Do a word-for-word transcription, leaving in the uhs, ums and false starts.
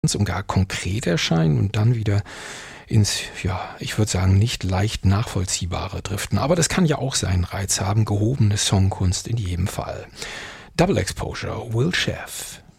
und gar konkret erscheinen und dann wieder ins, ja, ich würde sagen, nicht leicht nachvollziehbare driften. Aber das kann ja auch seinen Reiz haben, gehobene Songkunst in jedem Fall. Double Exposure, Will Sheff.